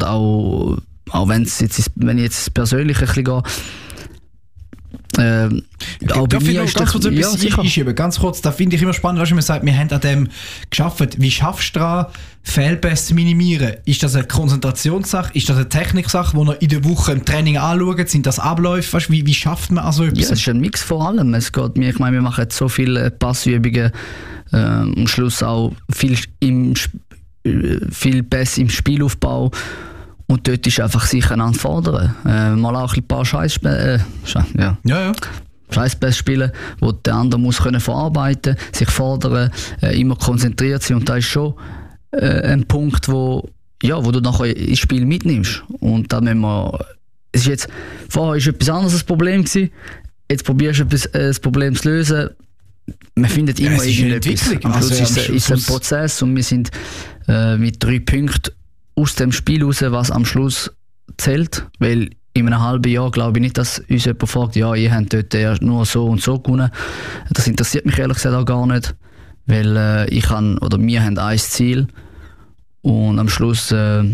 auch wenn ich jetzt persönlich ein bisschen gehe, auch bei mir ist ganz kurz, da finde ich immer spannend, weißt du, man sagt, wir haben an dem gearbeitet. Wie schaffst du daran, Fehlpässe zu minimieren? Ist das eine Konzentrationssache? Ist das eine Techniksache, die ihr in der Woche im Training anschaut? Sind das Abläufe? Weißt, wie schafft man also etwas? Ja, es ist ein Mix vor allem. Ich meine, wir machen jetzt so viele Passübungen, am Schluss auch viel Pässe im Spielaufbau. Und dort ist einfach sich einander fordern. Mal auch ein paar Scheißpässe spielen, wo der andere muss können verarbeiten, sich fordern, immer konzentriert sein. Und das ist schon ein Punkt, wo du nachher ins Spiel mitnimmst. Und da müssen wir, vorher war etwas anderes das Problem gewesen. Jetzt probierst du das Problem zu lösen. Man findet immer irgendetwas. Am Schluss ist es ein Prozess und wir sind mit 3 Punkten aus dem Spiel raus, was am Schluss zählt, weil in einem halben Jahr glaube ich nicht, dass uns jemand fragt, ja, ihr habt dort nur so und so gewonnen. Das interessiert mich ehrlich gesagt auch gar nicht, weil wir haben ein Ziel und am Schluss,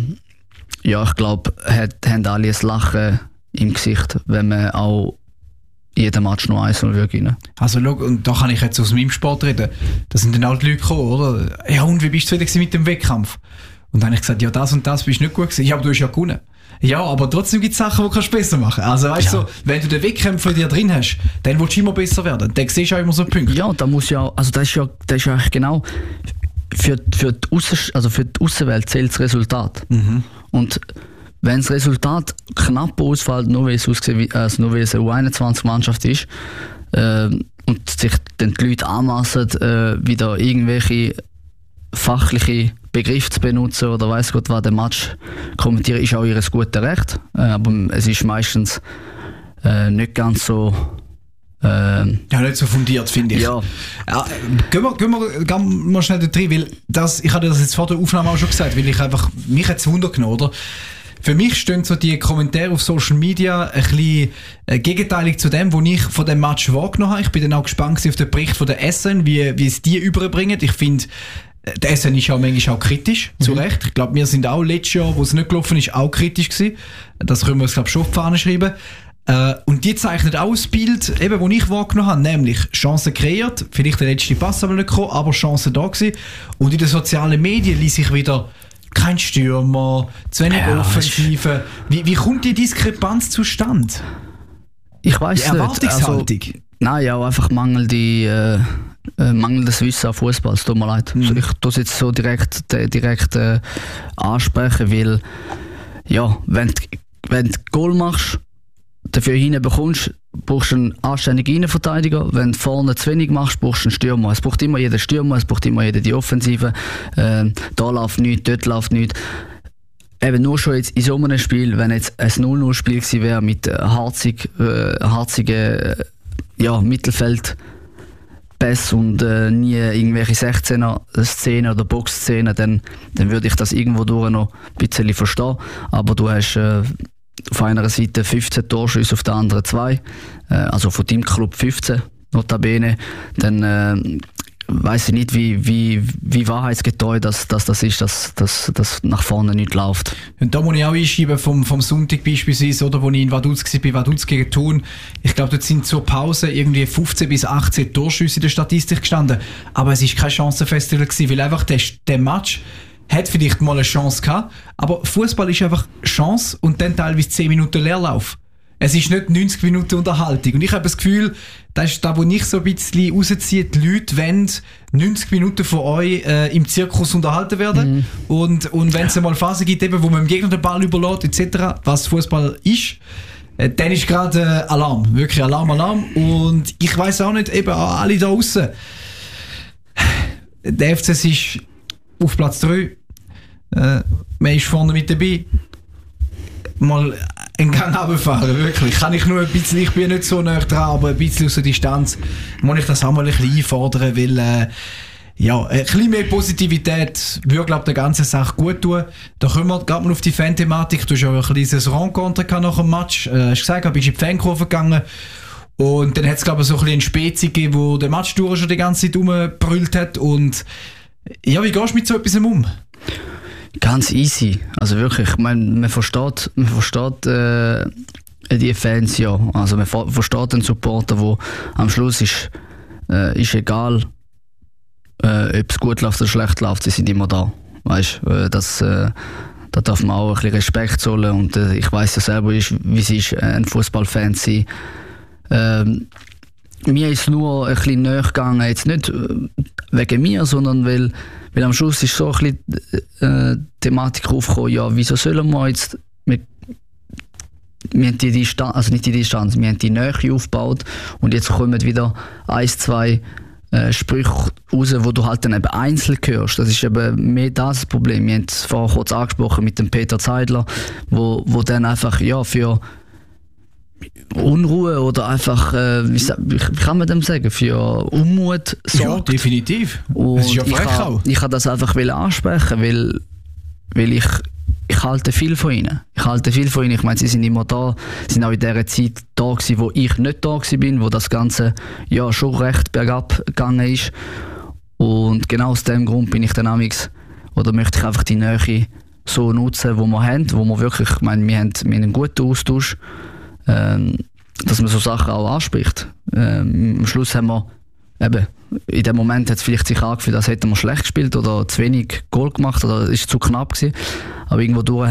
ich glaube, haben alle ein Lachen im Gesicht, wenn man auch jeden Match nur 1-0 gewinnen. Also schau, und da kann ich jetzt aus meinem Sport reden, da sind dann auch die Leute gekommen, oder? Ja, und wie bist du wieder mit dem Wettkampf? Und dann habe ich gesagt, ja, das und das bist nicht gut gewesen. Ja, aber du hast ja gewonnen. Ja, aber trotzdem gibt es Sachen, die du besser machen kannst. Also weißt du, wenn du den Wettkampf von dir drin hast, dann willst du immer besser werden. Dann siehst du auch immer so Punkte. Ja, da muss ja, also das ist ja eigentlich genau, für die Aussenwelt zählt das Resultat. Mhm. Und wenn das Resultat knapp ausfällt, nur weil es eine U21-Mannschaft ist, und sich dann die Leute anmassen, wieder irgendwelche fachliche Begriffe zu benutzen oder weiss Gott was, den Match kommentieren, ist auch ihr gutes Recht. Aber es ist meistens nicht ganz so nicht so fundiert, finde ich. Ja. Gehen wir mal schnell da drin, weil ich hatte das jetzt vor der Aufnahme auch schon gesagt, weil mich hat es Wunder genommen, oder? Für mich stehen so die Kommentare auf Social Media ein bisschen gegenteilig zu dem, was ich von dem Match wahrgenommen habe. Ich bin dann auch gespannt auf den Bericht von der SN, wie es die überbringen. Ich finde, der SN ist auch manchmal auch kritisch, zu Recht. Ich glaube, wir sind auch letztes Jahr, wo es nicht gelaufen ist, auch kritisch gewesen. Das können wir uns, glaube ich, schon auf die Fahne schreiben. Und die zeichnet auch das Bild, eben, das ich wahrgenommen habe, nämlich Chancen kreiert, vielleicht der letzte Pass aber nicht gekommen, aber Chancen da gewesen. Und in den sozialen Medien ließ sich wieder kein Stürmer, zu wenig Offensive. Wie kommt die Diskrepanz zustande? Ich weiss nicht. Erwartungshaltung? Also, nein, auch einfach mangelndes Wissen an Fußball. Es tut mir leid. Ich tue es jetzt so direkt ansprechen, weil wenn du Goal machst, dafür hinten bekommst, brauchst du einen anständigen Innenverteidiger. Wenn du vorne zu wenig machst, brauchst du einen Stürmer. Es braucht immer jeder Stürmer, es braucht immer jeder die Offensive. Da läuft nichts, dort läuft nichts. Eben nur schon jetzt in so einem Spiel, wenn jetzt ein 0-0-Spiel gewesen wäre mit harzigen Mittelfeldpässen und nie irgendwelche 16er-Szenen oder Box-Szenen, dann würde ich das irgendwo durch noch ein bisschen verstehen. Aber du hast auf einer Seite 15 Torschüsse, auf der anderen 2. Also von deinem Club 15, notabene. Dann weiss ich nicht, wie wahrheitsgetreu das ist, dass nach vorne nicht läuft. Und da muss ich auch einschieben, vom Sonntag beispielsweise, oder wo ich in Vaduz war, bei Vaduz gegen Thun. Ich glaube, dort sind zur Pause irgendwie 15 bis 18 Torschüsse in der Statistik gestanden. Aber es war kein Chancenfestival gewesen, weil einfach der Match hat vielleicht mal eine Chance gehabt, aber Fußball ist einfach Chance und dann teilweise 10 Minuten Leerlauf. Es ist nicht 90 Minuten Unterhaltung. Und ich habe das Gefühl, das ist da, wo ich so ein bisschen rausziehe, die Leute wollen 90 Minuten von euch im Zirkus unterhalten werden. Und wenn es einmal Phasen gibt, eben, wo man dem Gegner den Ball überlässt, etc., was Fußball ist, dann ist gerade Alarm. Wirklich Alarm. Und ich weiss auch nicht, eben alle da draussen. Der FCS ist auf Platz 3. Man ist vorne mit dabei. Mal einen Gang runterfahren, wirklich. Kann ich nur ein bisschen, ich bin nicht so nah dran, aber ein bisschen aus der Distanz muss ich das auch mal ein bisschen einfordern, weil ein bisschen mehr Positivität würde, glaube ich, der ganzen Sache gut tun. Da kommen wir gerade mal auf die Fan-Thematik. Du hast ja auch ein kleines Rencontre nach dem Match. Hast gesagt, bist in die Fankurve gegangen. Und dann hat es, glaube ich, so ein bisschen einen Spezi gegeben, wo der Matchtour schon die ganze Zeit rumgebrüllt hat. Und ja, wie gehst du mit so etwas um? Ganz easy. Also wirklich, ich meine, man versteht die Fans ja. Also man versteht den Supporter, wo am Schluss ist egal, ob es gut läuft oder schlecht läuft, sie sind immer da. Weißt, da darf man auch ein bisschen Respekt zollen und ich weiss ja selber, wie es ist, ein Fußballfan zu sein. Mir ist es nur ein bisschen näher gegangen, jetzt nicht wegen mir, sondern weil am Schluss ist so ein bisschen Thematik aufgekommen, ja, wieso sollen wir jetzt wir haben die Distanz, also nicht die Distanz, wir haben die Nähe aufgebaut und jetzt kommen wieder 1, 2 Sprüche raus, wo du halt dann eben einzeln hörst. Das ist eben mehr das Problem. Wir haben es vorher kurz angesprochen mit dem Peter Zeidler, wo dann einfach für Unruhe oder einfach, wie kann man dem sagen, für Unmut sorgt. Ja, definitiv. Und das ist ja frech auch. Ich kann das einfach ansprechen, weil ich halte viel von ihnen. Ich meine, sie sind immer da, sind auch in dieser Zeit da gewesen, wo ich nicht da war, wo das Ganze ja schon recht bergab gegangen ist. Und genau aus dem Grund bin ich dann möchte ich einfach die Nähe so nutzen, wo wir haben, wo wir wirklich, ich meine, wir haben einen guten Austausch, dass man so Sachen auch anspricht. Am Schluss haben wir eben, in dem Moment hat es vielleicht sich angefühlt, als hätten wir schlecht gespielt oder zu wenig Goal gemacht oder es war zu knapp gewesen. Aber irgendwo durch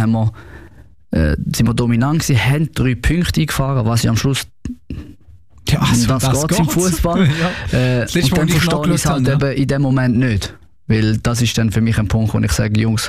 sind wir dominant gewesen, haben 3 Punkte eingefahren, was ich am Schluss das geht im Fußball. Ja. Und dann verstehe ich es halt eben in dem Moment nicht. Weil das ist dann für mich ein Punkt, wo ich sage, Jungs,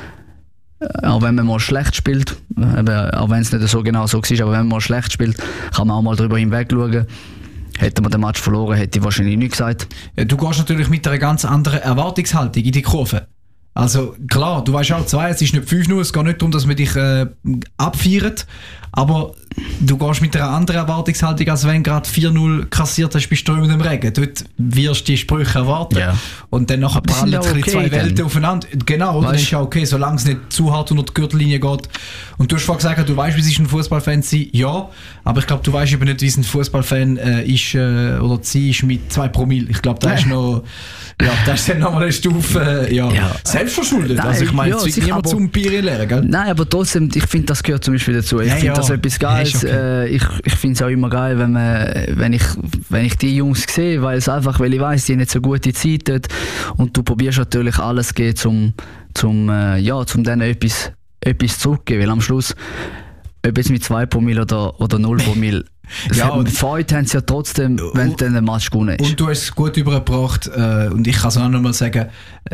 auch wenn man mal schlecht spielt, auch wenn es nicht so genau so war, aber wenn man mal schlecht spielt, kann man auch mal darüber hinweg schauen. Hätte man den Match verloren, hätte ich wahrscheinlich nichts gesagt. Du gehst natürlich mit einer ganz anderen Erwartungshaltung in die Kurve. Also klar, du weißt auch, es ist nicht 5-0, es geht nicht darum, dass man dich abfeiert, aber du gehst mit einer anderen Erwartungshaltung, als wenn du gerade 4-0 kassiert hast bei strömendem Regen. Dort wirst du die Sprüche erwarten. Ja. Und dann nachher prallen okay, 2 Welten aufeinander. Genau, oder? Das ist ja okay, solange es nicht zu hart unter die Gürtellinie geht. Und du hast vorhin gesagt, du weißt, wie es ist, ein Fußballfan zu sein. Ja, aber ich glaube, du weißt eben nicht, wie es ein Fußballfan ist oder zu sein ist mit 2 Promille. Ich glaube, da ist noch... Ja, das ist dann nochmal eine Stufe selbstverschuldet. Nein, also ich meine, es wird niemand zum Bier lernen, gell? Nein, aber trotzdem, ich finde, das gehört zum Beispiel dazu. Ich finde das etwas Geiles. Okay. Ich finde es auch immer geil, wenn ich die Jungs sehe, weil ich weiss, die haben nicht so gute Zeit dort und du probierst natürlich alles zu geben, zum denen etwas zurückzugeben, weil am Schluss, ob jetzt mit 2 Promille oder 0 Promille, Freude haben sie ja trotzdem, wenn du dann den Match gewonnen hast. Und du hast es gut übergebracht und ich kann es auch noch mal sagen,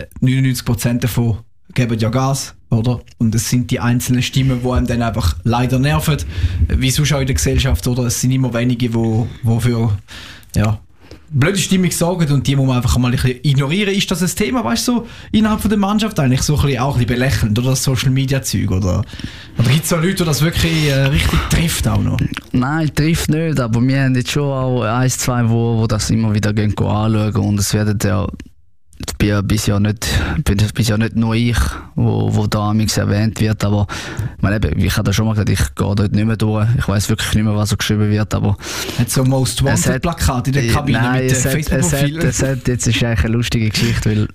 99% davon geben ja Gas, oder? Und es sind die einzelnen Stimmen, die einem dann einfach leider nerven, wie sonst auch in der Gesellschaft, oder? Es sind immer wenige, die für blöde Stimmung sorgen und die muss man einfach mal ein bisschen ignorieren. Ist das ein Thema, weißt du, so innerhalb von der Mannschaft eigentlich so ein bisschen, auch ein bisschen belächelnd, oder das Social Media Zeug, oder gibt es so Leute, die das wirklich richtig trifft auch noch? Nein, trifft nicht, aber wir haben jetzt schon auch 1, 2, wo das immer wieder gehen anschauen und es werden ja bisher nicht nur ich, wo da amigs erwähnt wird, aber ich habe da schon mal gesagt, ich gehe dort nicht mehr durch. Ich weiss wirklich nicht mehr, was so geschrieben wird, aber... Hat so Most Wanted Plakat in der Kabine mit Facebook-Profilen? Jetzt ist eigentlich eine lustige Geschichte, weil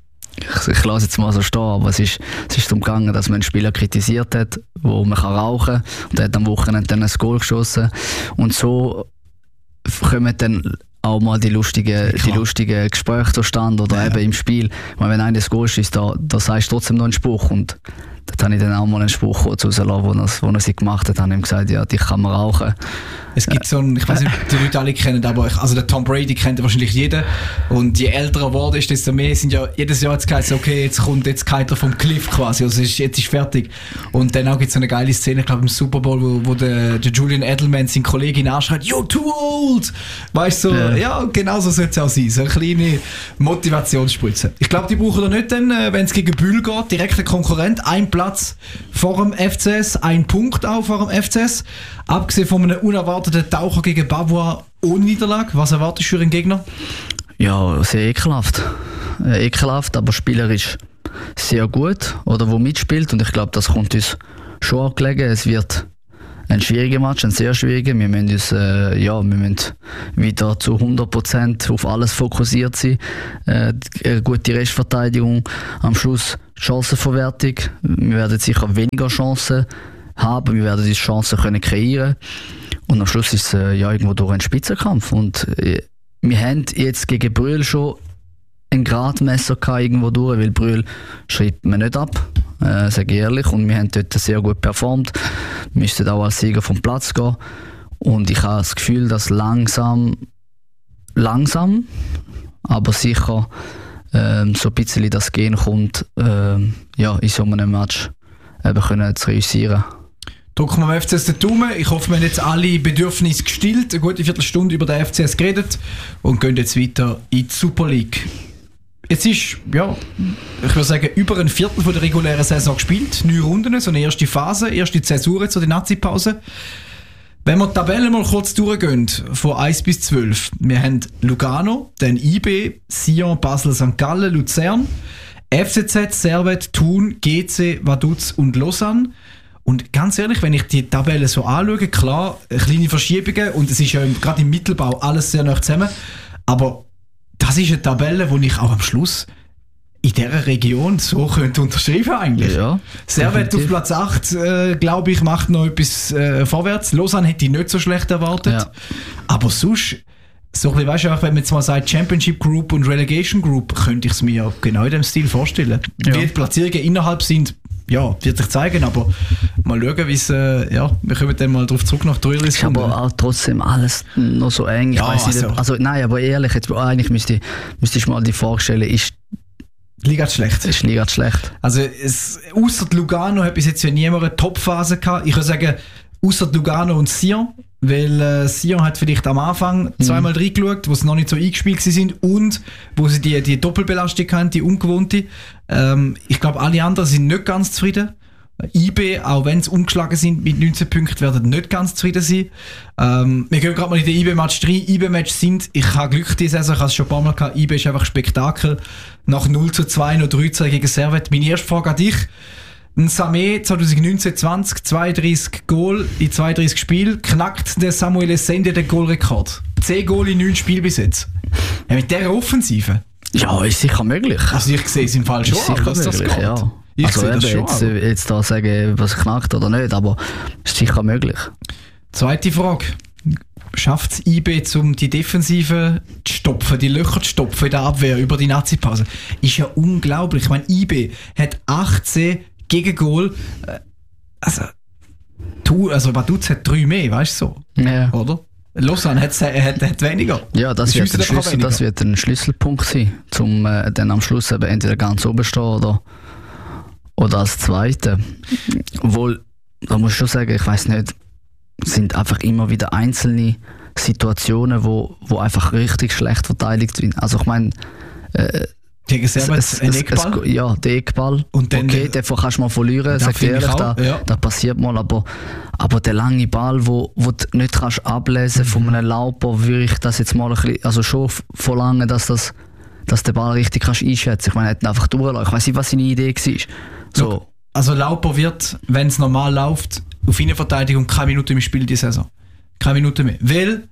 ich lasse jetzt mal so stehen, aber es ist darum gegangen, dass man einen Spieler kritisiert hat, wo man rauchen kann und er hat am Wochenende dann ein Goal geschossen und so kommen dann auch mal die lustigen Gespräche zustande oder eben im Spiel. Ich meine, wenn einer das Goal schießt, da sagst du trotzdem noch einen Spruch und dort habe ich dann auch mal einen Spruch rauslassen, wo er sie gemacht hat, habe ich ihm gesagt, ja, dich kann man rauchen. Es gibt so einen, ich weiß nicht, ob die Leute alle kennen, aber der Tom Brady kennt wahrscheinlich jeder und je älter er geworden ist, desto mehr sind ja jedes Jahr jetzt geheißen, okay, jetzt geht er vom Cliff quasi, also jetzt ist fertig. Und dann auch gibt es so eine geile Szene, ich glaube im Super Bowl, wo der Julian Edelman seine Kollegin anschreit, you're too old! Weißt du, ja, genau so sollte es auch sein, so eine kleine Motivationsspritze. Ich glaube, die brauchen da nicht dann, wenn es gegen Bühl geht, direkt ein Konkurrent, ein Platz vor dem FCS, ein Punkt auch vor dem FCS, abgesehen von einem unerwarteten Taucher gegen Bavois ohne Niederlage. Was erwartest du für einen Gegner? Ja, sehr ekelhaft. Ekelhaft, aber spielerisch sehr gut, oder wo mitspielt. Und ich glaube, das kommt uns schon angelegen. Es wird ein schwieriger Match, ein sehr schwieriger. Wir müssen uns, wir müssen wieder zu 100% auf alles fokussiert sein. Eine gute Restverteidigung. Am Schluss Chancenverwertung. Wir werden sicher weniger Chancen haben, wir werden diese Chancen können kreieren. Und am Schluss ist es irgendwo durch einen Spitzenkampf. Und wir haben jetzt gegen Brühl schon ein Gradmesser irgendwo durch, weil Brühl schreibt man nicht ab, sage ich ehrlich. Und wir haben dort sehr gut performt. Wir müssten auch als Sieger vom Platz gehen. Und ich habe das Gefühl, dass langsam, aber sicher so ein bisschen das Gehen kommt, in so einem Match eben können zu realisieren. Drücken wir dem FCS den Daumen. Ich hoffe, wir haben jetzt alle Bedürfnisse gestillt, eine gute Viertelstunde über den FCS geredet und gehen jetzt weiter in die Super League. Jetzt ist, ich würde sagen, über ein Viertel von der regulären Saison gespielt. 9 Runden, so eine erste Phase, erste Zäsur, so die Nazi-Pause. Wenn wir die Tabelle mal kurz durchgehen, von 1 bis 12. Wir haben Lugano, dann IB, Sion, Basel, St. Gallen, Luzern, FCZ, Servette, Thun, GC, Vaduz und Lausanne. Und ganz ehrlich, wenn ich die Tabelle so anschaue, klar, kleine Verschiebungen und es ist ja gerade im Mittelbau alles sehr nah zusammen, aber das ist eine Tabelle, die ich auch am Schluss in dieser Region so könnte unterschreiben eigentlich. Ja, Servette auf Platz 8, glaube ich, macht noch etwas vorwärts. Lausanne hätte ich nicht so schlecht erwartet. Ja. Aber sonst, so ein bisschen, weißt du, auch wenn man jetzt mal sagt Championship Group und Relegation Group, könnte ich es mir genau in dem Stil vorstellen. Ja. Wie die Platzierungen innerhalb sind, wird sich zeigen, aber mal schauen, wie es, wir kommen dann mal darauf zurück nach 3 ist aber auch trotzdem alles noch so eng. Ich weiss nicht, nein, aber ehrlich, jetzt, eigentlich müsste ich mal die Frage stellen, ist Liga schlecht. Ist Liga schlecht. Also, ausser Lugano hat bis jetzt ja niemand eine Topphase gehabt. Ich würde sagen, ausser Lugano und Sion, weil Sion hat vielleicht am Anfang zweimal reingeschaut, wo sie noch nicht so eingespielt sind und wo sie die Doppelbelastung haben, die ungewohnte. Ich glaube, alle anderen sind nicht ganz zufrieden. IB, auch wenn sie umgeschlagen sind mit 19 Punkten, werden nicht ganz zufrieden sein. Wir gehen gerade mal in den IB-Match rein. IB-Match sind, ich habe Glück diese Saison, ich habe es schon ein paar Mal gehabt, IB ist einfach Spektakel. Nach 0-2 noch 3-2 gegen Servette. Meine erste Frage an dich. Ein Samé 2019-20, 32 Goal in 32 Spielen, knackt der Samuel Essende den Goalrekord. 10 Goal in 9 Spielen bis jetzt. Mit dieser Offensive? Ja, ist sicher möglich. Also ich sehe es im Fall schon, ist sicher möglich, das geht. Ja. Ich also eben, jetzt da sagen, was knackt oder nicht, aber ist sicher möglich. Zweite Frage. Schafft es IB, um die Defensive zu stopfen, die Löcher zu stopfen in der Abwehr über die Nazi-Pause? Ist ja unglaublich. Ich meine, IB hat 18 Gegengol. Also Vaduz hat 3 mehr, weißt du so? Ja. Oder? Lausanne hat weniger. Ja, das wird ein Schlüsselpunkt sein, um dann am Schluss eben entweder ganz oben stehen oder als Zweite. Obwohl, da muss ich schon sagen, ich weiss nicht, sind einfach immer wieder einzelne Situationen, wo einfach richtig schlecht verteidigt sind. Also ich meine, gegen Servette ein Eckball? Ja, der Eckball. Und dann okay, davon kannst du mal verlieren, sag ich ehrlich, da passiert mal, aber der lange Ball, wo du nicht kannst ablesen von einem Lauper, würde ich das jetzt mal ein bisschen, also schon verlangen, dass der Ball richtig kannst einschätzen. Ich meine, er hat einfach durchlaufen. Ich weiss nicht, was seine Idee war. So. Also Lauper wird, wenn es normal läuft, auf Innenverteidigung keine Minute mehr spielen diese Saison. Keine Minute mehr. Weil,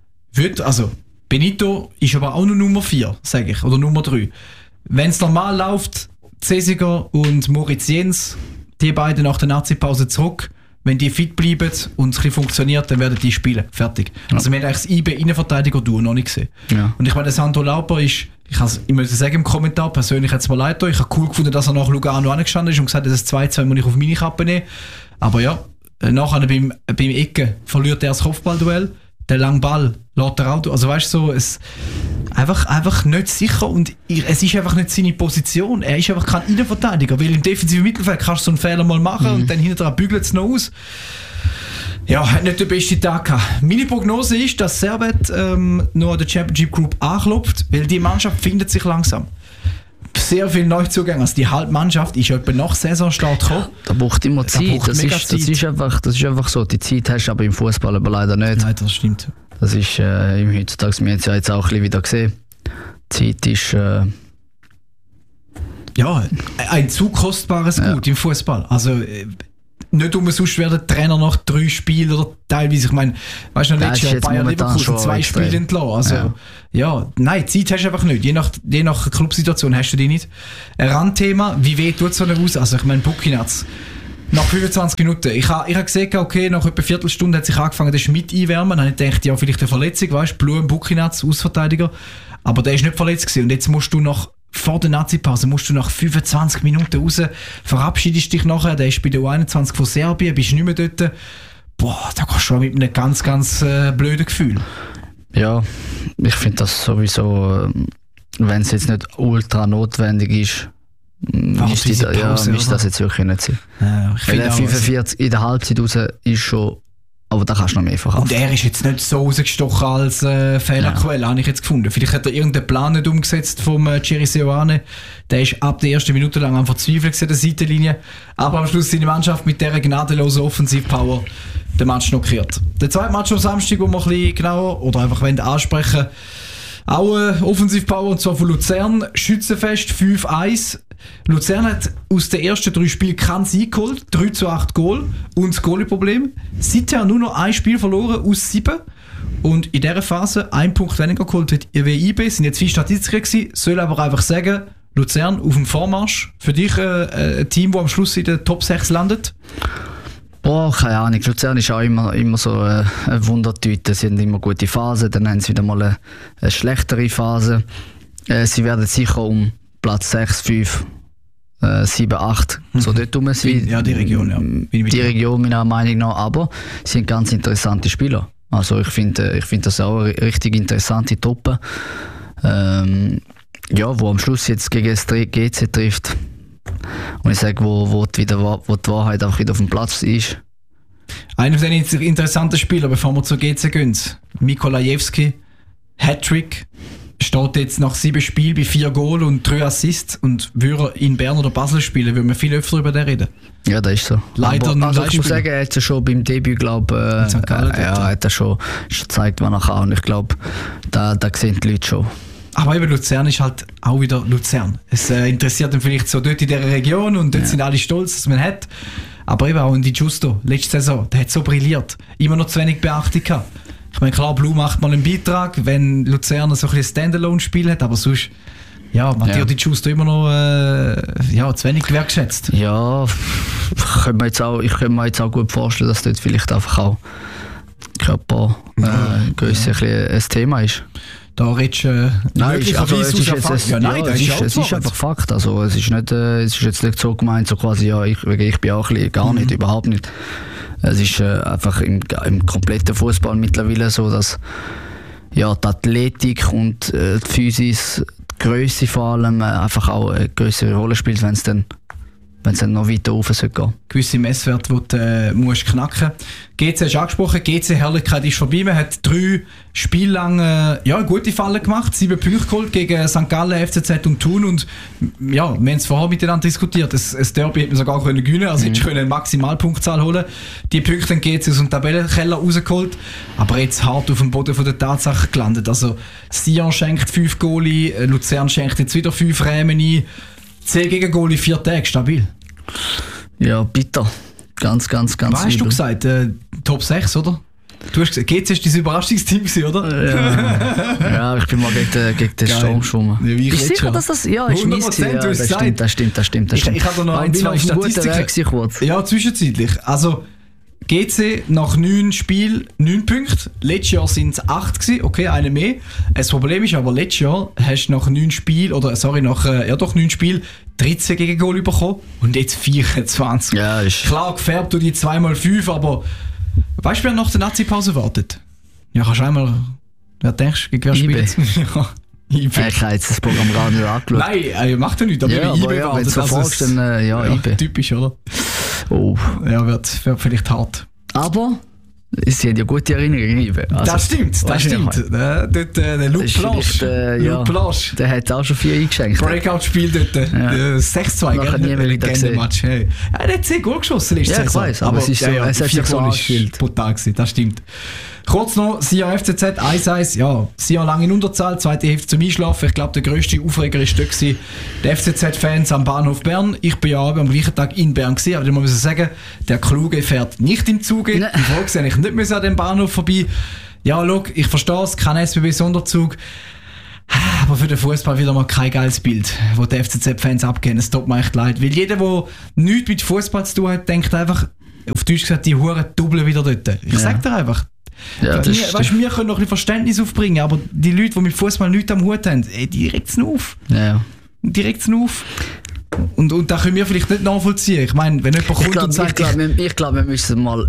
Benito ist aber auch nur Nummer 4, sage ich, oder Nummer 3. Wenn es normal läuft, Cesiger und Moritz Jens, die beiden nach der Nazi-Pause zurück. Wenn die fit bleiben und es funktioniert, dann werden die spielen. Fertig. Ja. Also wir haben eigentlich das IB-Innenverteidiger-Duo noch nicht gesehen. Ja. Und ich meine, der Sandro Lauper ist, ich muss sagen im Kommentar, persönlich hat es mir leid, ich habe cool gefunden, dass er nach Lugano angestanden ist und gesagt hat, das 2-2 muss ich auf meine Kappe nehmen. Aber ja, nachher beim Ecken verliert er das Kopfballduell. Der lange Ball lässt er auch. Also weißt du, so, es einfach nicht sicher und es ist einfach nicht seine Position. Er ist einfach kein Innenverteidiger, weil im defensiven Mittelfeld kannst du so einen Fehler mal machen und dann hinterher bügelt es noch aus. Ja, hat nicht den besten Tag gehabt. Meine Prognose ist, dass Servette noch an der Championship Group anklopft, weil die Mannschaft findet sich langsam. Sehr viele Neuzugänge. Also die Halbmannschaft ist etwa nach Saisonstart gekommen. Da braucht immer Zeit. Das ist einfach so. Die Zeit hast du aber im Fußball aber leider nicht. Nein, das stimmt. Das ist im heutzutage, wir haben es ja jetzt auch ein bisschen wieder gesehen. Die Zeit ist ja, ein zu kostbares Gut im Fußball. Also nicht umsonst werden Trainer nach 3 Spielen oder teilweise, ich meine, weißt du noch, letztes Jahr Bayern Leverkusen 2 Spiele entlassen. Also, nein, Zeit hast du einfach nicht. Je nach Clubsituation hast du die nicht. Ein Randthema, wie weh tut so eine aus? Also, ich meine, Bukinatz. Nach 25 Minuten. Ich habe gesehen, okay, nach etwa Viertelstunde hat sich angefangen, den Schmidt einwärmen. Dann habe ich gedacht, ja, vielleicht eine Verletzung, weißt du, Blum, Bukinatz, Außenverteidiger. Aber der ist nicht verletzt gewesen. Und jetzt musst du vor der Nazi-Pause nach 25 Minuten raus, verabschiedest dich nachher, der ist bei der U21 von Serbien, bist nicht mehr dort. Boah, da gehst du schon mit einem ganz, ganz blöden Gefühl. Ja, ich finde das sowieso, wenn es jetzt nicht ultra notwendig ist, müsste das jetzt wirklich nicht sein. Ja, ich finde 45 in der Halbzeit raus ist schon, aber da kannst du noch mehr verkaufen. Und er ist jetzt nicht so rausgestochen als Fehlerquelle, habe ich jetzt gefunden. Vielleicht hat er irgendeinen Plan nicht umgesetzt vom Thierry Seoane. Der ist ab der ersten Minute lang am Verzweifeln an der Seitenlinie. Aber am Schluss seine Mannschaft mit dieser gnadenlosen Offensivpower den Match blockiert. Der zweite Match am Samstag, wo wir ein bisschen genauer oder einfach ansprechen, auch Offensivpower, und zwar von Luzern. Schützenfest 5-1. Luzern hat aus den ersten 3 Spielen keinen Sieg geholt, 3-8 Goal und das Goalie-Problem. Seither nur noch ein Spiel verloren aus 7 und in dieser Phase 1 Punkt weniger geholt wie IB, sind jetzt 4 Statistiken gewesen, soll aber einfach sagen, Luzern auf dem Vormarsch. Für dich ein Team, das am Schluss in der Top 6 landet? Boah, keine Ahnung. Luzern ist auch immer so eine Wundertüte. Sie haben immer gute Phasen, dann haben sie wieder mal eine schlechtere Phase. Sie werden sicher um Platz 6, 5, 7, 8 so dort rum sein. Ja, die Region, ja. Die Region meiner Meinung nach, aber sie sind ganz interessante Spieler. Also ich finde das auch eine richtig interessante Truppe. Wo am Schluss jetzt gegen das GC trifft. Und ich sage, wo die Wahrheit auch wieder auf dem Platz ist. Einer von den interessanten Spielern, bevor wir zur GC gehen, Mikolajewski, Hattrick, steht jetzt nach 7 Spielen bei 4 Goal und 3 Assists, und würde in Bern oder Basel spielen, würden wir viel öfter über den reden. Ja, das ist so. Leider aber, also ich muss sagen, er hat ja schon beim Debüt, glaube ich, hat er schon gezeigt, was er kann, und ich glaube, da sehen die Leute schon. Aber eben Luzern ist halt auch wieder Luzern. Es interessiert ihn vielleicht so dort in dieser Region, und dort sind alle stolz, dass man hat. Aber eben auch in die Giusto, letzte Saison, der hat so brilliert. Immer noch zu wenig Beachtung gehabt. Ich meine, klar, Blue macht mal einen Beitrag, wenn Luzern so ein Standalone-Spiel hat, aber sonst, Matteo Di Giusto immer noch zu wenig wertschätzt. Ja, ich könnte mir jetzt auch gut vorstellen, dass dort vielleicht einfach auch Körper grösser ein Thema ist. Da redest du es ist einfach Fakt. Also, es ist jetzt nicht so gemeint, so quasi, ich bin auch ein bisschen, gar nicht, überhaupt nicht. Es ist einfach im kompletten Fußball mittlerweile so, dass die Athletik und die Physis, die Grösse vor allem, einfach auch eine größere Rolle spielt, wenn es dann noch weiter rauf gehen sollte. Gewisse Messwerte, die du musst knacken. GC hast du angesprochen, GC Herrlichkeit ist vorbei. Man hat 3 Spiele lang eine gute Falle gemacht, 7 Punkte geholt gegen St. Gallen, FCZ und Thun. Und wir haben es vorher miteinander diskutiert. Das Derby hätte man sogar gewinnen können. Also hättest du eine Maximalpunktzahl holen. Die Punkte dann GC aus dem Tabellenkeller rausgeholt. Aber jetzt hart auf dem Boden von der Tatsache gelandet. Also Sion schenkt 5 Goalie, Luzern schenkt jetzt wieder 5 Rämen ein. 10 gegen Goalie, 4 Tage, stabil. Ja, bitter. Ganz was hast du gesagt? Top 6, oder? Du hast gesagt, GC ist dein Überraschungsteam gewesen, oder? Ja, ich bin mal gegen den Sturm geschwommen. Ja, bist du sicher, dass das... Ja, ist 100%, das stimmt. Ich habe noch ein, 2 Statistiken. Ja, zwischenzeitlich. Also, GC nach 9 Spielen 9 Punkte. Letztes Jahr waren es 8 gewesen. Okay, eine mehr. Das Problem ist aber, letztes Jahr hast du nach 9 Spielen, nach 9 Spielen 13 gegen Goal bekommen und jetzt 24. Ja, ist... Klar, gefärbt du die 2x5, aber weißt du, wer nach der Nazi-Pause wartet? Ja, kannst du einmal... Wer denkst du, gegen wer spielt? Ja. IB. Ich habe jetzt das Programm gar nicht angeschaut. Nein, macht er nicht, aber ja, IB wartet. Wenn du so fragst, dann IB. Typisch, oder? Oh. Ja, wird vielleicht hart. Aber sie haben ja gute Erinnerungen an IB. Also, das stimmt. Dort der Luc Blanche. Der hat auch schon 4 eingeschenkt. Breakout-Spiel dort. 6-2, nachher nie mehr wieder gesehen. Match. Hey. Er hat 10 Goal geschossen letzte Saison. Ich weiss, aber es ist so, es hat sich so angespielt. Brutal gewesen, das stimmt. Kurz noch, Sion FCZ 1-1, ja, Sion lange in Unterzahl, zweite Hälfte zum Einschlafen. Ich glaube, der grösste Aufreger war dort die FCZ-Fans am Bahnhof Bern. Ich bin ja am gleichen Tag in Bern gewesen, aber ich muss sagen, der Kluge fährt nicht im Zuge. Die Frage ist, ich nicht an dem Bahnhof vorbei. Ja, schau, ich verstehe es, kein SBB-Sonderzug. Aber für den Fußball wieder mal kein geiles Bild, wo die FCZ-Fans abgehen. Es tut mir echt leid. Weil jeder, der nichts mit Fußball zu tun hat, denkt einfach, auf Deutsch gesagt, die Huren doppeln wieder dort. Ich sag dir einfach. Ja, wir können noch ein bisschen Verständnis aufbringen, aber die Leute, die mit Fußball nichts am Hut haben, die regt es auf. Ja. Die regt es auf. Und da können wir vielleicht nicht nachvollziehen. Ich meine, wenn jemand kommt und sagt... Ich glaube, wir müssen mal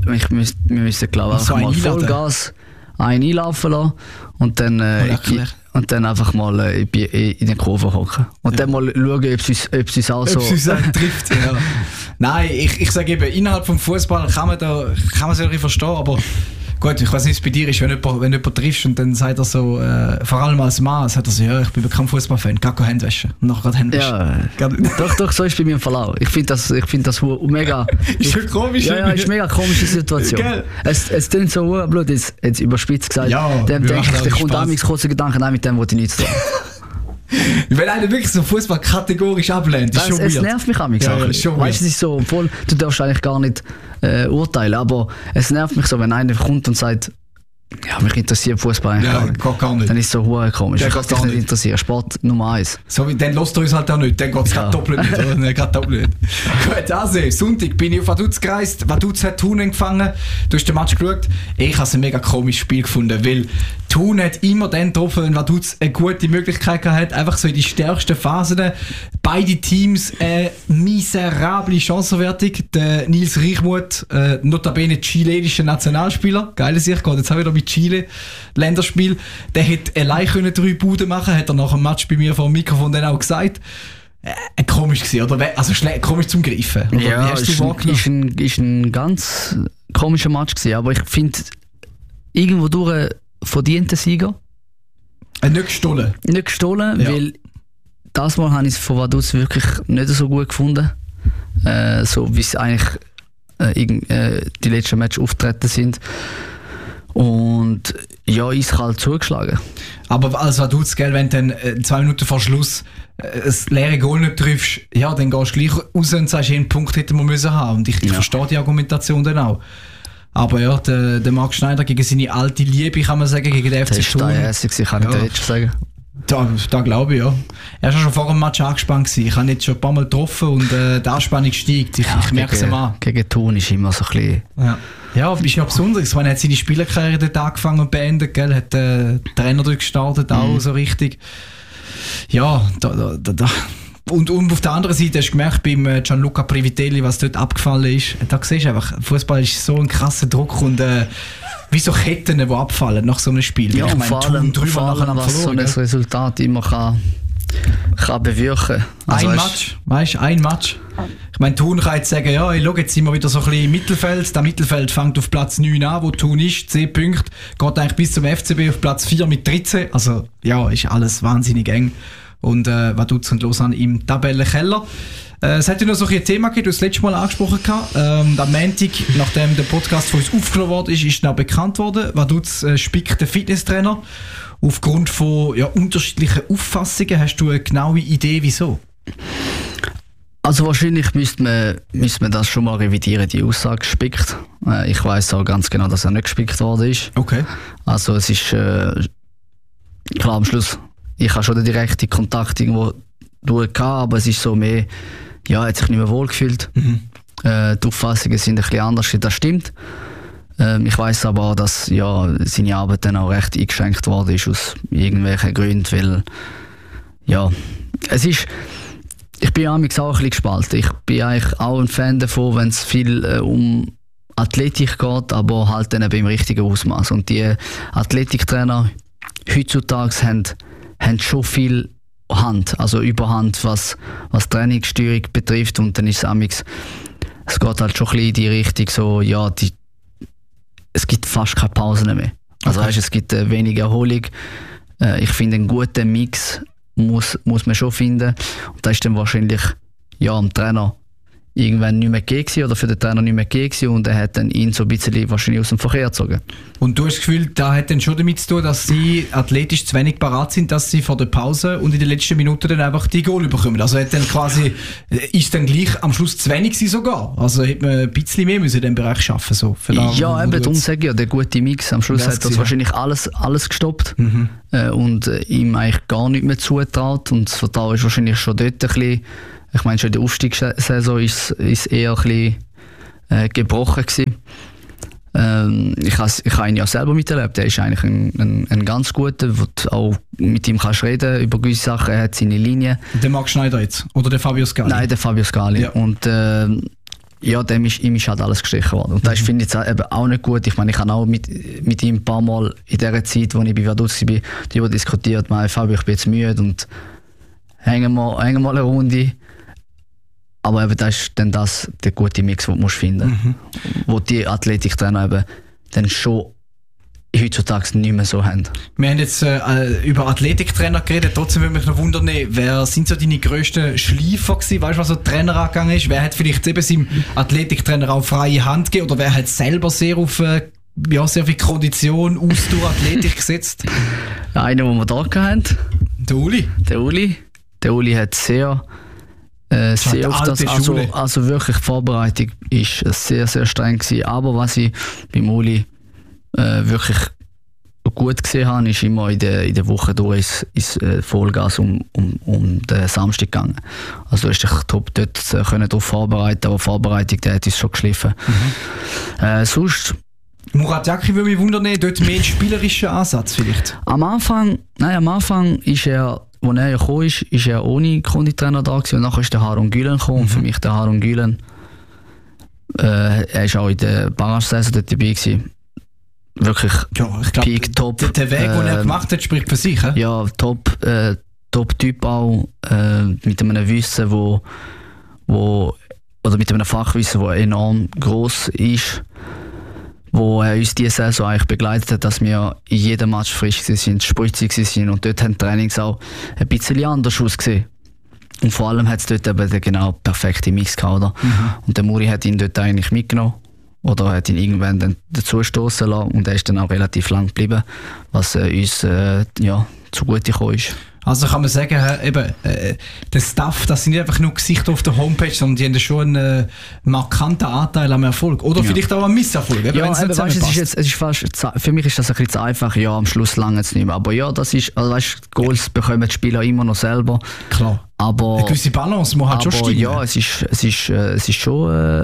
Vollgas einlaufen lassen und dann einfach mal in den Kurve hocken. Und dann mal schauen, ob es uns auch so... Ob es uns trifft, ja. Nein, ich sage eben, innerhalb des Fußball kann man es ja verstehen, aber gut, ich weiß nicht, was bei dir ist, wenn jemand triffst und dann sagt er so, vor allem als Mann, sagt er so, ja, ich bin kein Fußballfan, geh Hände waschen. Und nachher Hände waschen. Ja, doch, so ist es bei mir im Fall auch. Ich finde das mega... Ist schon komisch. Ja, ist eine mega komische Situation. Es klingt so blöd, jetzt überspitzt gesagt. Ja, dem denke ich, der kommt damals kurze Gedanken, nein, mit dem wollte ich nichts tun. Wenn einer wirklich so Fußball kategorisch ablehnt, ist schon weird. Es nervt mich auch nicht. Weißt du, es ist so, obwohl du darfst eigentlich gar nicht urteilen, aber es nervt mich so, wenn einer kommt und sagt, ja, mich interessiert Fußball eigentlich gar nicht. Dann ist es so hure komisch. Ich kann dich nicht interessieren. Sport Nummer 1. So, dann lässt er uns halt auch nicht. Dann geht es gerade doppelt nicht. Oder? Gerade doppelt nicht. Gut, also, Sonntag bin ich auf Vaduz gereist. Vaduz hat Thun empfangen. Du hast den Match geschaut. Ich habe ein mega komisches Spiel gefunden, weil Thun hat immer dann getroffen, wenn Vaduz eine gute Möglichkeit hat, einfach so in die stärksten Phasen. Beide Teams miserable Chancenwertung. Der Nils Reichmuth, notabene chilenischer Nationalspieler. Geile Sicht, geht jetzt auch wieder mit Chile Länderspiel. Der hätte allein 3 Buden machen können, hat er nach dem Match bei mir vor dem Mikrofon dann auch gesagt. Komisch gewesen, oder? Also komisch zum Greifen. Oder ja, ist ein ganz komischer Match gewesen, aber ich finde irgendwo durch verdienter Sieger. Nicht gestohlen. Nicht gestohlen, ja. Weil das Mal habe ich es von Vaduz wirklich nicht so gut gefunden. So wie es eigentlich die letzten Matches auftreten sind. Und ja, eiskalt zugeschlagen. Aber als Vaduz, gell, wenn du dann 2 Minuten vor Schluss ein leere Goal nicht triffst, ja, dann gehst du gleich raus und sagst, einen Punkt hätten wir müssen haben. Und ich verstehe die Argumentation dann auch. Aber ja, der Marc Schneider gegen seine alte Liebe, kann man sagen, gegen den FC Thun. Das war kann ich dir jetzt sagen. Da glaube ich, ja. Er war schon vor dem Match angespannt gewesen. Ich habe ihn jetzt schon ein paar Mal getroffen und die Anspannung steigt. Ich merke es mal. Gegen Thun ist immer so ein bisschen... Ja, ist ja Besonderes. Er hat seine Spielerkarriere dort angefangen und beendet, gell? Hat Trainer dort gestartet, auch so richtig. Ja, Und auf der anderen Seite hast du gemerkt, beim Gianluca Privitelli, was dort abgefallen ist, da siehst du einfach, Fußball ist so ein krasser Druck und wie so Ketten, die abfallen nach so einem Spiel. Ja, und vor allem, was so ein Resultat immer kann bewirken. Also ein Match. Ich meine, Thun kann jetzt sagen, ja, schau, jetzt sind wir wieder so ein bisschen im Mittelfeld. Das Mittelfeld fängt auf Platz 9 an, wo Thun ist, 10 Punkte, geht eigentlich bis zum FCB auf Platz 4 mit 13. Also ja, ist alles wahnsinnig eng. Und Vaduz und Lausanne im Tabellenkeller. Es hat ja noch so ein Thema gegeben, du hast das letzte Mal angesprochen gehabt. Am Montag, nachdem der Podcast von uns aufgenommen worden ist dann bekannt worden, Vaduz spickt den Fitnesstrainer. Aufgrund von unterschiedlichen Auffassungen, hast du eine genaue Idee, wieso? Also wahrscheinlich müsste man das schon mal revidieren, die Aussage spickt. Ich weiss auch ganz genau, dass er nicht gespickt worden ist. Okay. Also es ist klar am Schluss, ich habe schon den direkten Kontakt irgendwo durch gehabt, aber es ist so mehr, ja, hat sich nicht mehr wohl gefühlt. Die Auffassungen sind ein bisschen anders, das stimmt. Ich weiss aber auch, dass seine Arbeit dann auch recht eingeschränkt worden ist aus irgendwelchen Gründen, weil ich bin amigs auch ein bisschen gespalten. Ich bin eigentlich auch ein Fan davon, wenn es viel um Athletik geht, aber halt dann eben im richtigen Ausmaß. Und die Athletiktrainer heutzutage haben schon viel Hand, also Überhand, was Trainingssteuerung betrifft. Und dann ist es amigs, es geht halt schon ein bisschen in die Richtung so, es gibt fast keine Pausen mehr. Also weißt, es gibt wenig Erholung. Ich finde, einen guten Mix muss man schon finden. Und das ist dann wahrscheinlich am Trainer irgendwann nicht mehr gegeben oder für den Trainer nicht mehr gegeben und er hat dann ihn so ein bisschen wahrscheinlich aus dem Verkehr gezogen. Und du hast das Gefühl, da hat dann schon damit zu tun, dass sie athletisch zu wenig parat sind, dass sie vor der Pause und in den letzten Minuten dann einfach die Goal bekommen. Also hat dann quasi, ist dann gleich am Schluss zu wenig gewesen sogar. Also hätte man ein bisschen mehr müssen in diesem Bereich schaffen. So, ja, eben, darum sage ich ja, der gute Mix. Am Schluss hat das wahrscheinlich alles gestoppt und ihm eigentlich gar nicht mehr zugetraut und das Vertrauen ist wahrscheinlich schon dort ein bisschen. Ich meine, schon in der Aufstiegssaison ist eher ein bisschen gebrochen gewesen. Ich habe ihn ja selber miterlebt. Er ist eigentlich ein ganz guter, wo du auch mit ihm kannst reden über gewisse Sachen. Er hat seine Linie. Der Marc Schneider jetzt? Oder der Fabio Scali? Nein, der Fabio Scali. Ja. Und ja, ihm ist halt alles gestrichen worden. Und das finde ich jetzt eben auch nicht gut. Ich meine, ich habe auch mit ihm ein paar Mal in der Zeit, als ich bei Vaduz war, darüber diskutiert. Fabio, ich bin jetzt müde und hängen wir eine Runde. Aber eben das ist dann der gute Mix, den du finden musst. Wo die Athletiktrainer eben dann schon heutzutage nicht mehr so haben. Wir haben jetzt über Athletiktrainer geredet, trotzdem würde mich noch wundern, wer sind so deine grössten Schleifer gewesen? Weißt du, was so Trainer angegangen ist? Wer hat vielleicht eben seinem Athletiktrainer auch freie Hand gegeben oder wer hat selber sehr auf sehr viel Kondition, Ausdauer, Athletik gesetzt? Einer, den wir da hatten. Der Uli. Der Uli hat sehr auf das, also wirklich die Vorbereitung ist sehr, sehr streng gewesen. Aber was ich beim Uli wirklich gut gesehen habe, ist immer in der Woche durch ins Vollgas um den Samstag gegangen. Also du hast dich top dort darauf vorbereiten, aber die Vorbereitung, der hat uns schon geschliffen. Sonst Murat Yakin würde mich wundern, dort mehr einen spielerischen Ansatz vielleicht? Am Anfang ist er, als er gekommen ist er ohne Konditrainer da gewesen und nachher ist der Harun Gülen gekommen. Und für mich der Harun Gülen, er ist auch in der Barrage-Saison dort dabei gewesen. Wirklich ich glaub, Peak, top. Der Weg, den er gemacht hat, spricht für sich. Ja, Top-Typ auch, mit einem Wissen, oder mit einem Fachwissen, das enorm gross ist, wo er uns diese Saison eigentlich begleitet hat, dass wir in jedem Match frisch waren, spritzig waren und dort haben die Trainings auch ein bisschen anders ausgesehen. Und vor allem hat es dort eben den genau perfekten Mix gehabt, oder? Und der Muri hat ihn dort eigentlich mitgenommen oder hat ihn irgendwann dann dazu stoßen lassen und er ist dann auch relativ lang geblieben, was uns zugute gekommen ist. Also kann man sagen, der Staff, das sind nicht einfach nur Gesichter auf der Homepage, sondern die haben schon einen markanten Anteil am Erfolg. Oder vielleicht auch am Misserfolg. Für mich ist das ein bisschen zu einfach. Ja, am Schluss lange es nicht mehr. Aber ja, das ist, also weißt, Goals bekommen die Spieler immer noch selber. Klar. Aber eine gewisse Balance muss halt schon stimmen. Ja, es ist schon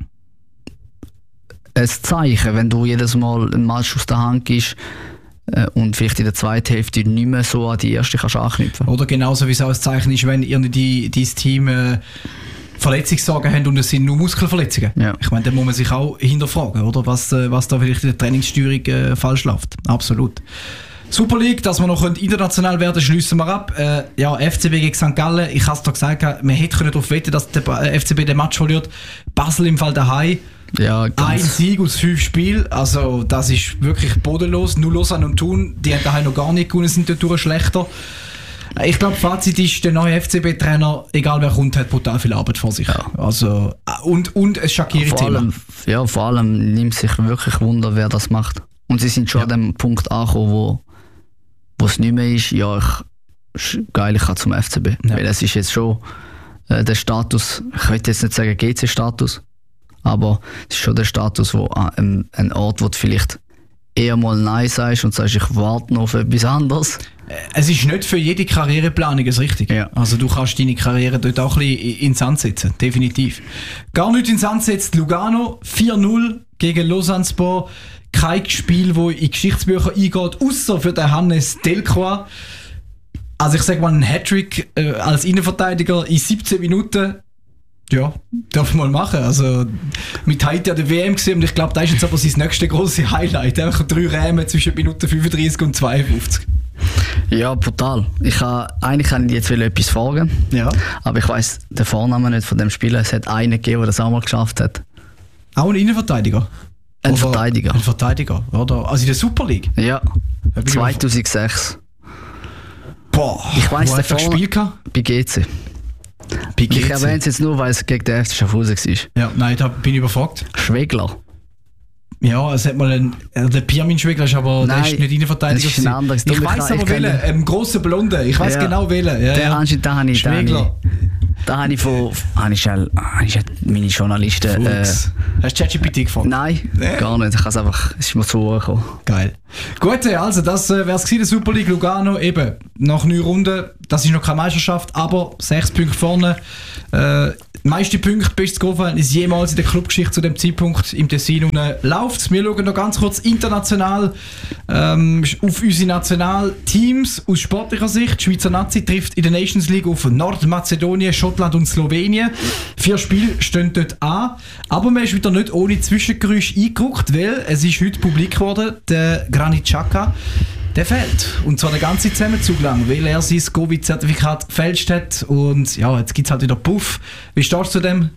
ein Zeichen, wenn du jedes Mal einen Match aus der Hand gibst, und vielleicht in der zweiten Hälfte nicht mehr so an die erste kannst anknüpfen. Oder genauso wie es auch ein Zeichen ist, wenn dein Team Verletzungssorgen haben und es sind nur Muskelverletzungen. Ja. Ich meine, da muss man sich auch hinterfragen, oder? Was da vielleicht in der Trainingssteuerung falsch läuft. Absolut. Super League, dass wir noch international werden, schliessen wir ab. FCB gegen St. Gallen, ich habe es da gesagt, man hätte darauf wetten, dass der FCB den Match verliert. Basel im Fall daheim. Ja, ein Sieg aus 5 Spielen, also das ist wirklich bodenlos. Nur Lausanne und Thun, die haben daheim noch gar nicht gewonnen, sind dort schlechter. Ich glaube, Fazit ist, der neue FCB-Trainer, egal wer kommt, hat brutal viel Arbeit vor sich. Ja. Also, und ein schockierendes Thema. Vor allem nimmt sich wirklich Wunder, wer das macht. Und sie sind schon an dem Punkt angekommen, wo es nicht mehr ist, geil, ich kann zum FCB. Ja. Weil es ist jetzt schon der Status, ich will jetzt nicht sagen GC-Status, aber es ist schon der Status, wo ein Ort, wo du vielleicht eher mal Nein sagst und sagst, ich warte noch auf etwas anderes. Es ist nicht für jede Karriereplanung das Richtige. Ja. Also du kannst deine Karriere dort auch ein bisschen in den Sand setzen, definitiv. Gar nicht in den Sand setzt Lugano, 4-0 gegen Lausanne-Sport. Kein Spiel, das in Geschichtsbücher eingeht, außer für den Hannes Delcroix. Also ich sage mal, ein Hattrick als Innenverteidiger in 17 Minuten, ja, darf man mal machen. Also mit Haiti an der WM gesehen und ich glaube, das ist jetzt aber sein nächstes grosse Highlight. Einfach 3 Räume zwischen Minuten 35 und 52. Ja, brutal. Eigentlich kann ich jetzt etwas fragen, aber ich weiss den Vornamen nicht von dem Spieler. Es hat einen gegeben, der das auch mal geschafft hat. Auch ein Innenverteidiger? Ein Verteidiger. Ein Verteidiger, oder? Also in der Super League? Ja, 2006. Boah, ich weiss, wo hat er gespielt? Bei GC. Ich erwähne es jetzt nur, weil es gegen den FC Schaffhausen war. Ja, nein, da bin ich überfragt. Schwegler. Ja, es hat mal der Pirmin Schwegler ist aber der ist nicht Innenverteidiger. Das ist ein anderes. Ich weiss aber welchen, grossen Blonde. Ich weiss genau welchen. Ja, der anscheinend, da habe ich Schwegler. Da habe ich meine Journalisten. Hast du ChatGPT gefunden? Nein, gar nicht. Es ist mir zugekommen. Geil. Gut, also das wäre es gewesen, der Super League Lugano. Eben, nach 9 Runden, das ist noch keine Meisterschaft, aber 6 Punkte vorne. Meiste Punkte, bestes Goalverhältnis jemals in der Clubgeschichte zu dem Zeitpunkt im Tessin läuft. Wir schauen noch ganz kurz international auf unsere Nationalteams aus sportlicher Sicht. Die Schweizer Nazi trifft in der Nations League auf Nordmazedonien, Schottland und Slowenien. 4 Spiele stehen dort an. Aber man ist wieder nicht ohne Zwischengeräusch eingerückt, weil es ist heute publik geworden, der Granit Xhaka, der fehlt. Und zwar den ganzen Zusammenzug lang, weil er sein Covid-Zertifikat gefälscht hat. Und ja, jetzt gibt es halt wieder Puff. Wie stehst du zu dem?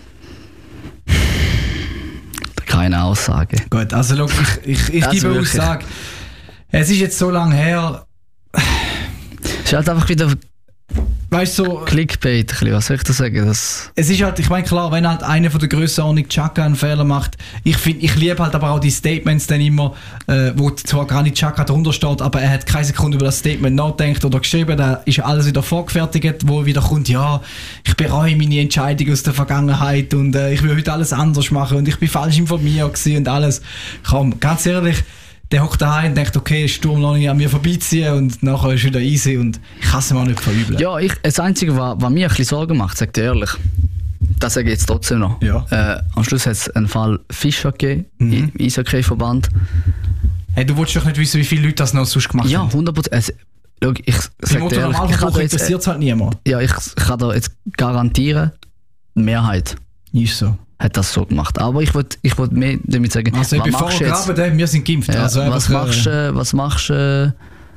Keine Aussage. Gut, also schau, ich gebe Aussage. Es ist jetzt so lange her. Es ist halt einfach wieder... Weißt du, so, Clickbait, was soll ich da sagen? Es ist halt, ich meine, klar, wenn halt einer von der Grössenordnung Xhaka einen Fehler macht, ich liebe halt aber auch die Statements dann immer, wo zwar gar nicht Xhaka drunter steht, aber er hat keine Sekunde über das Statement nachgedacht oder geschrieben, da ist alles wieder vorgefertigt, wo wieder kommt, ja, ich bereue meine Entscheidung aus der Vergangenheit und ich will heute alles anders machen und ich bin falsch informiert gewesen und alles. Komm, ganz ehrlich, der hockt daheim und denkt, okay, Sturm noch nicht an mir vorbeiziehen und nachher ist wieder easy und ich kann es mir auch nicht verübeln. Ja, das Einzige, was mir ein bisschen Sorgen macht, sag dir ehrlich, das sage ich jetzt trotzdem noch. Ja. Am Schluss hat es einen Fall Fischer gegeben im Eishockey-Verband. Hey, du wolltest doch nicht wissen, wie viele Leute das noch sonst gemacht haben. Ja, 100%. Schau, ich sag dir ehrlich, interessiert es halt niemand. Ja, ich kann dir jetzt garantieren, die Mehrheit. Ist so. Hat das so gemacht. Aber ich wollte mehr damit sagen, also was machst du jetzt? Wir sind geimpft. Ja, also was machst du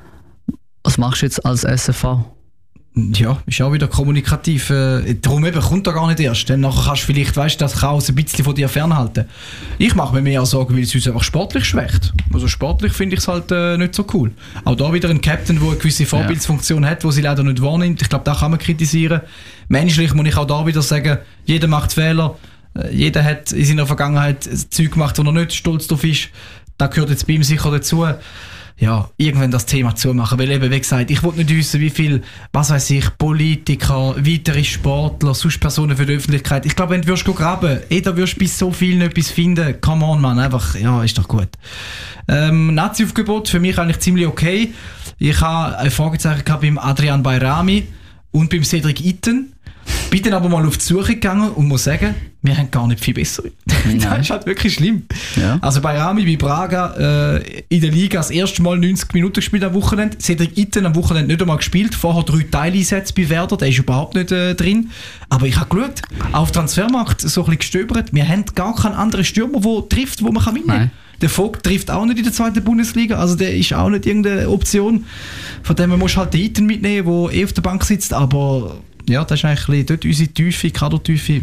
jetzt als SFV? Ja, ist auch wieder kommunikativ. Darum eben, kommt da gar nicht erst. Dann nachher kannst du vielleicht, weißt du, das Chaos ein bisschen von dir fernhalten. Ich mache mir mehr Sorgen, weil es uns einfach sportlich schwächt. Also sportlich finde ich es halt nicht so cool. Auch da wieder ein Captain, der eine gewisse Vorbildsfunktion hat, die sie leider nicht wahrnimmt. Ich glaube, da kann man kritisieren. Menschlich muss ich auch da wieder sagen, jeder macht Fehler. Jeder hat in seiner Vergangenheit Zeug gemacht, wo er nicht stolz drauf ist. Da gehört jetzt bei ihm sicher dazu. Ja, irgendwann das Thema zumachen. Weil eben, wie gesagt, ich will nicht wissen, wie viel, was weiß ich, Politiker, weitere Sportler, sonst Personen für die Öffentlichkeit. Ich glaube, wenn du graben, da wirst du bis so vielen etwas finden. Come on, man, einfach, ja, ist doch gut. Nazi-Aufgebot für mich eigentlich ziemlich okay. Ich habe ein Fragezeichen gehabt beim Adrian Bayrami und beim Cedric Itten. Bin dann aber mal auf die Suche gegangen und muss sagen, wir haben gar nicht viel besser. Das ist halt wirklich schlimm. Ja. Also bei Rami, bei Braga, in der Liga das erste Mal 90 Minuten gespielt am Wochenende. Cedric Itten am Wochenende nicht einmal gespielt. Vorher 3 Teileinsätze bei Werder, der ist überhaupt nicht drin. Aber ich habe geschaut, auf Transfermarkt so ein bisschen gestöbert. Wir haben gar keinen anderen Stürmer, der trifft, wo man mitnehmen kann. Der Vogt trifft auch nicht in der 2. Bundesliga, also der ist auch nicht irgendeine Option. Von dem musst du halt den Itten mitnehmen, der auf der Bank sitzt, aber ja, das ist eigentlich dort unsere Tiefe, Kadertiefe.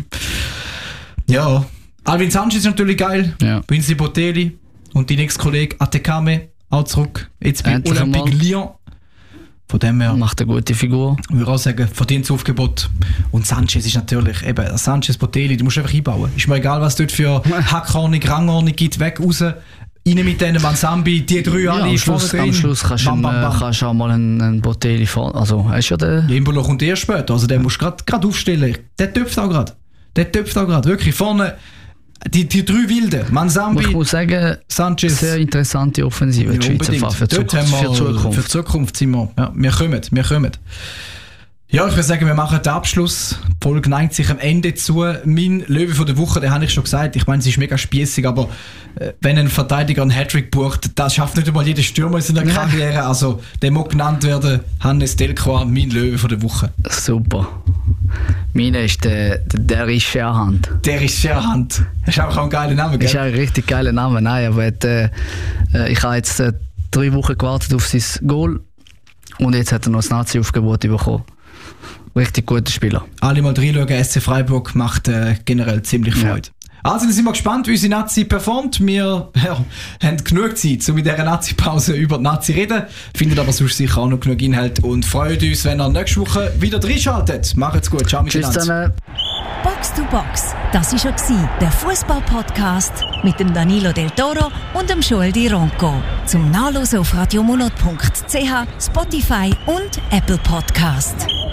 Ja, Alvin Sanchez ist natürlich geil. Ja. Vinci Botelli und die nächste Kollege Atekame auch zurück. Jetzt bei Olympique Lyon. Von dem her macht eine gute Figur. Ich würde auch sagen, verdientes Aufgebot. Und Sanchez ist natürlich, eben, Sanchez, Botelli, die musst du einfach einbauen. Ist mir egal, was es dort für Hackordnung, Rangordnung gibt, weg, raus. Rein mit denen, Mansambi, die 3 alle am Schluss kannst du auch mal einen Botelli fahren. Also, hast ja den... Imbolo kommt erst später, also den musst du gerade aufstellen. Der töpft auch gerade. Wirklich. Vorne die 3 Wilden, Mansambi, ich muss sagen, Sanchez. Sehr interessante Offensive, ja, die Schweizer Fahrt für Zukunft. Für Zukunft sind wir. Ja, wir kommen. Ja, ich würde sagen, wir machen den Abschluss. Die Folge neigt sich am Ende zu. Mein Löwe von der Woche, den habe ich schon gesagt. Ich meine, es ist mega spiessig, aber wenn ein Verteidiger einen Hattrick bucht, das schafft nicht einmal jeder Stürmer in seiner Karriere. Also, der muss genannt werden. Hannes Delcroix, mein Löwe von der Woche. Super. Meine ist der Derry Sherhand. Derry Sherhand. Das ist auch ein geiler Name, gell? Das ist ein richtig geiler Name. Nein, aber ich habe jetzt 3 Wochen gewartet auf sein Goal und jetzt hat er noch das Nazi-Aufgebot bekommen. Richtig guter Spieler. Alle mal reinschauen, SC Freiburg macht generell ziemlich Freude. Ja. Also, dann sind wir gespannt, wie unsere Nazi performt. Wir haben genug Zeit, um mit dieser Nazi-Pause über die Nazi zu reden. Findet aber sonst sicher auch noch genug Inhalt und freut uns, wenn ihr nächste Woche wieder reinschaltet. Macht's gut. Ciao miteinander. Tschüss zusammen. Box to Box, das war schon der Fußball-Podcast mit dem Danilo Del Toro und dem Joel Di Ronco. Zum Nachlesen auf radiomonat.ch, Spotify und Apple Podcast.